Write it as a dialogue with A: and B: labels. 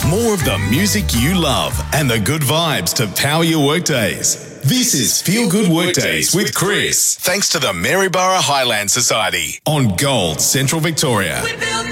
A: More of the music you love and the good vibes to power your workdays. This is Feel Good Workdays with Chris, thanks to the Maryborough Highland Society on Gold Central Victoria.